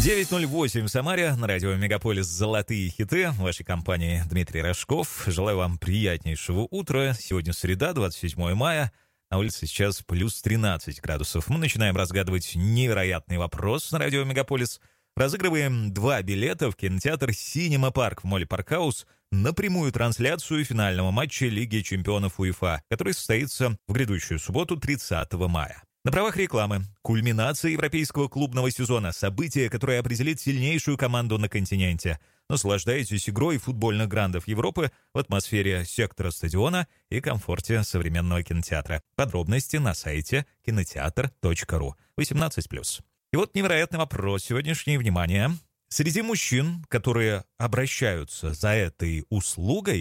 9:08 в Самаре, на радио «Мегаполис» «Золотые хиты». В вашей компании Дмитрий Рожков. Желаю вам приятнейшего утра. Сегодня среда, 27 мая. На улице сейчас плюс 13 градусов. Мы начинаем разгадывать невероятный вопрос на радио «Мегаполис». Разыгрываем 2 билета в кинотеатр «Синема Парк» в моле «Паркхаус» на прямую трансляцию финального матча Лиги чемпионов УЕФА, который состоится в грядущую субботу, 30 мая. На правах рекламы. Кульминация европейского клубного сезона. Событие, которое определит сильнейшую команду на континенте. Наслаждайтесь игрой футбольных грандов Европы в атмосфере сектора стадиона и комфорте современного кинотеатра. Подробности на сайте кинотеатр.ру. 18+. И вот невероятный вопрос. Сегодняшнее внимание. Среди мужчин, которые обращаются за этой услугой,